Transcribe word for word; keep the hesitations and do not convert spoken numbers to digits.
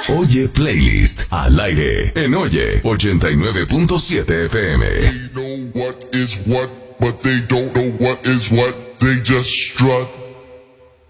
Oye Playlist al aire en Oye ochenta y nueve punto siete F M. They know what is what, but they don't know what is what. They just strut.